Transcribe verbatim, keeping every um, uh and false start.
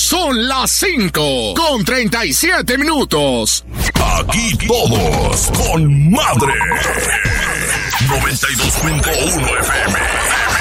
Son las cinco con treinta y siete minutos. Aquí todos con madre. noventa y dos punto uno F M.